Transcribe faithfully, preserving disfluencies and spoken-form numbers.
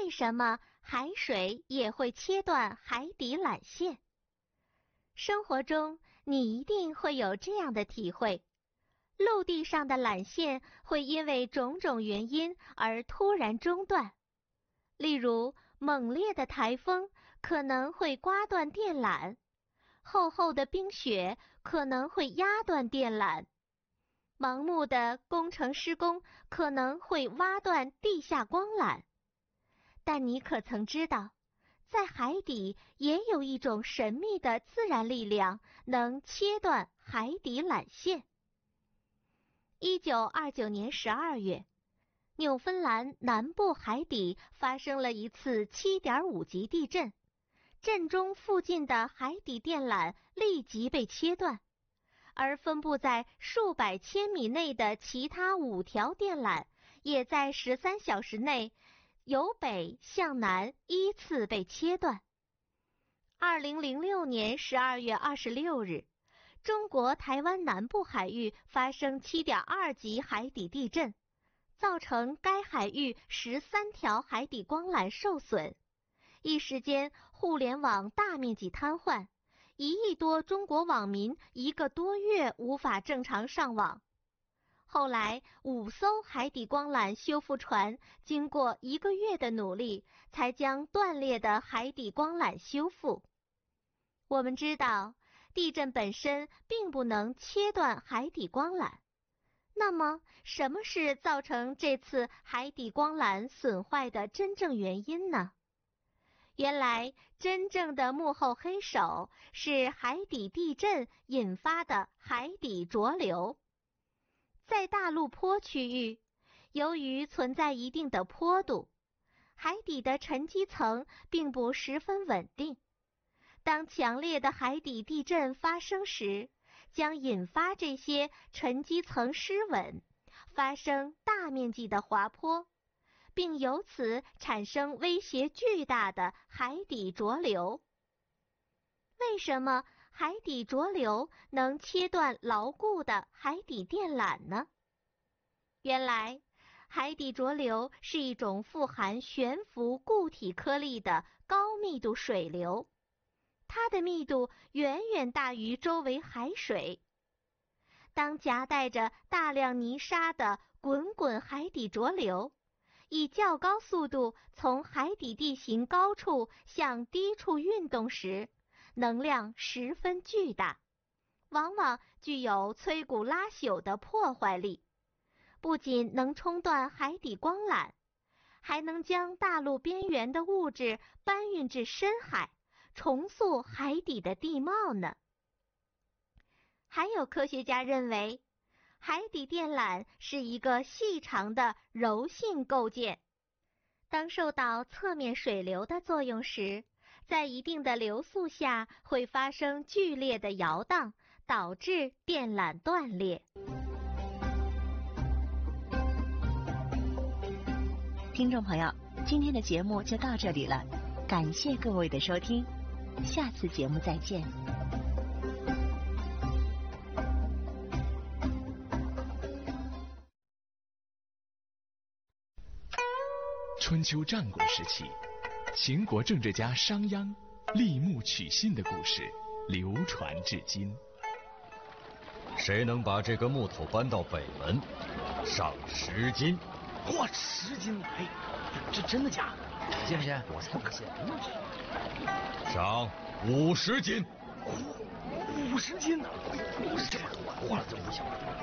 为什么海水也会切断海底缆线？生活中你一定会有这样的体会，陆地上的缆线会因为种种原因而突然中断。例如，猛烈的台风可能会刮断电缆，厚厚的冰雪可能会压断电缆，盲目的工程施工可能会挖断地下光缆。但你可曾知道，在海底也有一种神秘的自然力量能切断海底缆线？一九二九年十二月，纽芬兰南部海底发生了一次 七点五 级地震，震中附近的海底电缆立即被切断，而分布在数百千米内的其他五条电缆也在十三小时内由北向南依次被切断。二零零六年十二月二十六日，中国台湾南部海域发生 七点二 级海底地震，造成该海域十三条海底光缆受损，一时间互联网大面积瘫痪，一亿多中国网民一个多月无法正常上网。后来，五艘海底光缆修复船经过一个月的努力，才将断裂的海底光缆修复。我们知道，地震本身并不能切断海底光缆。那么，什么是造成这次海底光缆损坏的真正原因呢？原来，真正的幕后黑手是海底地震引发的海底浊流。在大陆坡区域，由于存在一定的坡度，海底的沉积层并不十分稳定。当强烈的海底地震发生时，将引发这些沉积层失稳，发生大面积的滑坡，并由此产生威胁巨大的海底浊流。为什么海底浊流能切断牢固的海底电缆呢？原来，海底浊流是一种富含悬浮固体颗粒的高密度水流，它的密度远远大于周围海水。当夹带着大量泥沙的滚滚海底浊流以较高速度从海底地形高处向低处运动时，能量十分巨大，往往具有摧骨拉朽的破坏力，不仅能冲断海底光缆，还能将大陆边缘的物质搬运至深海，重塑海底的地貌呢。还有科学家认为，海底电缆是一个细长的柔性构件，当受到侧面水流的作用时，在一定的流速下会发生剧烈的摇荡，导致电缆断裂。 听众朋友，今天的节目就到这里了，感谢各位的收听，下次节目再见。 春秋战国时期，秦国政治家商鞅立木取信的故事流传至今。 谁能把这个木头搬到北门，上十斤。 嚯，十斤！哎，这真的假的？信不信？我才不信。 上五十斤。 五十斤呢？五十这么多，花了这么不行。